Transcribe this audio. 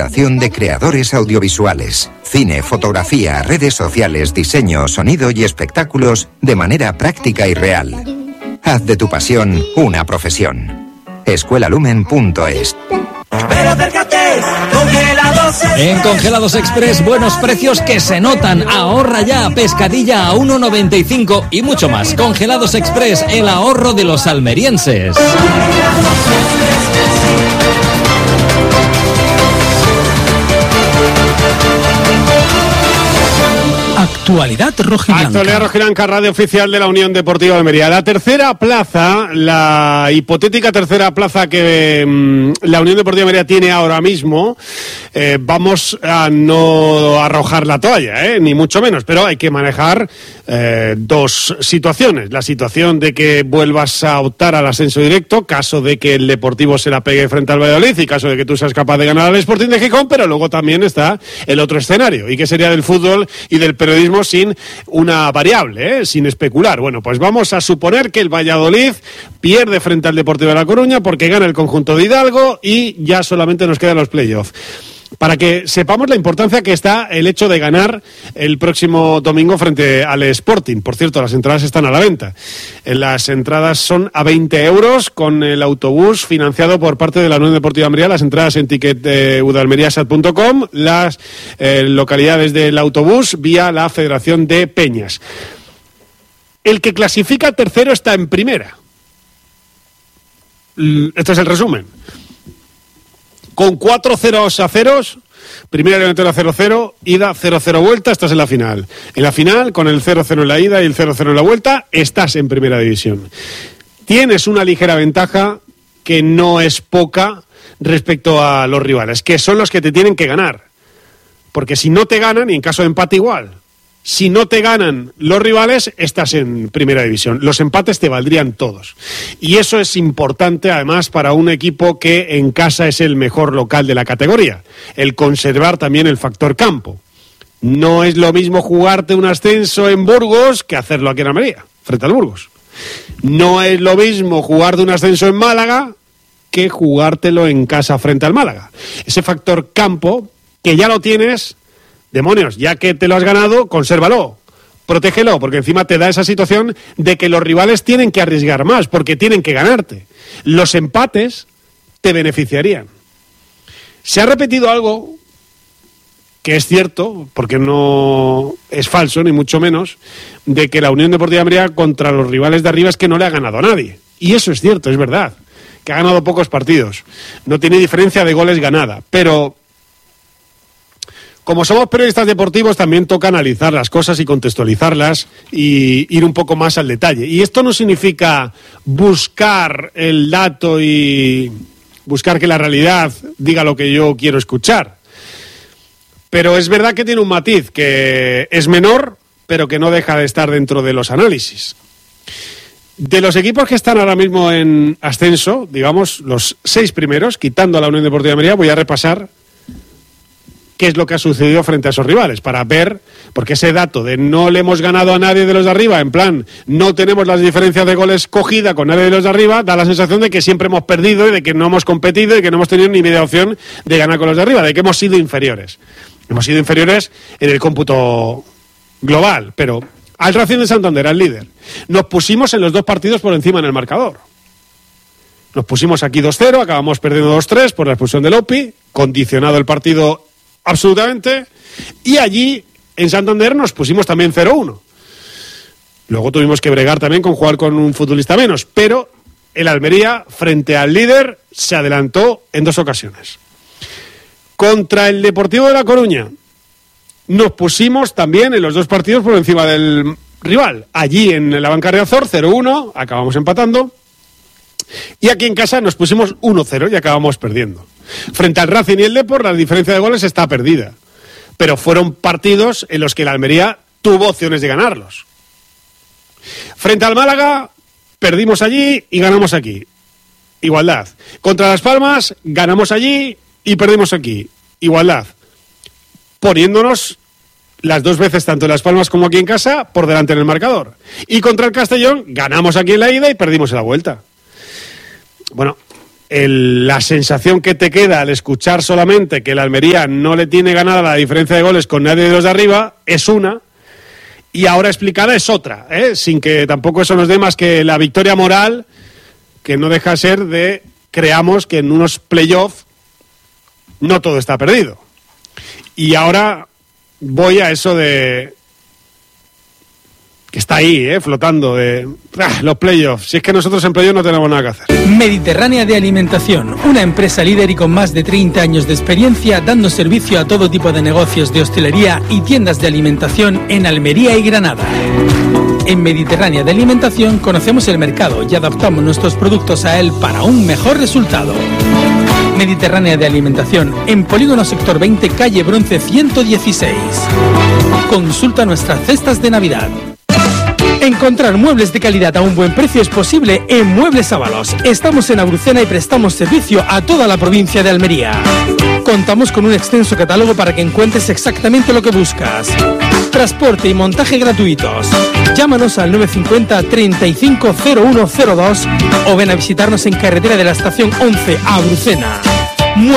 Federación de Creadores Audiovisuales. Cine, fotografía, redes sociales, diseño, sonido y espectáculos de manera práctica y real. Haz de tu pasión una profesión. Escuelalumen.es. Pero acércate, Congelados Express. En Congelados Express, buenos precios que se notan. Ahorra ya, pescadilla a 1,95 y mucho más. Congelados Express, el ahorro de los almerienses. Actualidad rojiblanca. Actualidad rojiblanca, radio oficial de la Unión Deportiva de Almería. La tercera plaza, la hipotética tercera plaza que la Unión Deportiva de Almería tiene ahora mismo, vamos a no arrojar la toalla, ni mucho menos, pero hay que manejar dos situaciones. La situación de que vuelvas a optar al ascenso directo, caso de que el Deportivo se la pegue frente al Valladolid y caso de que tú seas capaz de ganar al Sporting de Gijón, pero luego también está el otro escenario, y que sería del fútbol y del periodismo sin una variable, sin especular. Bueno, pues vamos a suponer que el Valladolid pierde frente al Deportivo de La Coruña porque gana el conjunto de Hidalgo y ya solamente nos quedan los playoffs. Para que sepamos la importancia que está el hecho de ganar el próximo domingo frente al Sporting. Por cierto, las entradas están a la venta. Las entradas son a 20 euros con el autobús financiado por parte de la Unión Deportiva de Almería. Las entradas en ticket.udalmeriasat.com, las localidades del autobús vía la Federación de Peñas. El que clasifica tercero está en primera. Este es el resumen. Con 4-0-0, primera eliminatoria 0-0, ida 0-0 vuelta, estás en la final. En la final, con el 0-0 en la ida y el 0-0 en la vuelta, estás en primera división. Tienes una ligera ventaja que no es poca respecto a los rivales, que son los que te tienen que ganar. Porque si no te ganan, y en caso de empate igual, si no te ganan los rivales, estás en primera división. Los empates te valdrían todos. Y eso es importante, además, para un equipo que en casa es el mejor local de la categoría. El conservar también el factor campo. No es lo mismo jugarte un ascenso en Burgos que hacerlo aquí en Almería, frente al Burgos. No es lo mismo jugarte un ascenso en Málaga que jugártelo en casa frente al Málaga. Ese factor campo, que ya lo tienes... Demonios, ya que te lo has ganado, consérvalo, protégelo, porque encima te da esa situación de que los rivales tienen que arriesgar más, porque tienen que ganarte. Los empates te beneficiarían. Se ha repetido algo que es cierto, porque no es falso, ni mucho menos, de que la Unión Deportiva de Almería contra los rivales de arriba es que no le ha ganado a nadie. Y eso es cierto, es verdad, que ha ganado pocos partidos. No tiene diferencia de goles ganada, pero... Como somos periodistas deportivos, también toca analizar las cosas y contextualizarlas y ir un poco más al detalle. Y esto no significa buscar el dato y buscar que la realidad diga lo que yo quiero escuchar. Pero es verdad que tiene un matiz que es menor, pero que no deja de estar dentro de los análisis. De los equipos que están ahora mismo en ascenso, digamos, los 6 primeros, quitando a la Unión Deportiva de Almería, voy a repasar qué es lo que ha sucedido frente a esos rivales, para ver, porque ese dato de no le hemos ganado a nadie de los de arriba, en plan, no tenemos las diferencias de goles cogida con nadie de los de arriba, da la sensación de que siempre hemos perdido y de que no hemos competido y que no hemos tenido ni media opción de ganar con los de arriba, de que hemos sido inferiores. Hemos sido inferiores en el cómputo global, pero al Racing de Santander, al líder, nos pusimos en los 2 partidos por encima en el marcador. Nos pusimos aquí 2-0, acabamos perdiendo 2-3 por la expulsión de Lopi, condicionado el partido absolutamente, y allí en Santander nos pusimos también 0-1. Luego tuvimos que bregar también con jugar con un futbolista menos, pero el Almería, frente al líder, se adelantó en 2 ocasiones. Contra el Deportivo de La Coruña nos pusimos también en los 2 partidos por encima del rival. Allí en la banca de Azor, 0-1, acabamos empatando. Y aquí en casa nos pusimos 1-0 y acabamos perdiendo. Frente al Racing y el Depor, la diferencia de goles está perdida. Pero fueron partidos en los que la Almería tuvo opciones de ganarlos. Frente al Málaga, perdimos allí y ganamos aquí. Igualdad. Contra Las Palmas, ganamos allí y perdimos aquí. Igualdad. Poniéndonos las 2 veces, tanto en Las Palmas como aquí en casa, por delante en el marcador. Y contra el Castellón, ganamos aquí en la ida y perdimos en la vuelta. Bueno, la sensación que te queda al escuchar solamente que el Almería no le tiene ganada la diferencia de goles con nadie de los de arriba es una, y ahora explicada es otra, sin que tampoco eso nos dé más que la victoria moral, que no deja de ser de creamos que en unos playoffs no todo está perdido. Y ahora voy a eso de que está ahí, flotando, de los playoffs. Si es que nosotros en playoffs no tenemos nada que hacer. Mediterránea de Alimentación, una empresa líder y con más de 30 años de experiencia, dando servicio a todo tipo de negocios de hostelería y tiendas de alimentación en Almería y Granada. En Mediterránea de Alimentación conocemos el mercado y adaptamos nuestros productos a él para un mejor resultado. Mediterránea de Alimentación, en Polígono Sector 20, calle Bronce 116. Consulta nuestras cestas de Navidad. Encontrar muebles de calidad a un buen precio es posible en Muebles Ábalos. Estamos en Abrucena y prestamos servicio a toda la provincia de Almería. Contamos con un extenso catálogo para que encuentres exactamente lo que buscas. Transporte y montaje gratuitos. Llámanos al 950 350102 o ven a visitarnos en carretera de la estación 11 a Abrucena.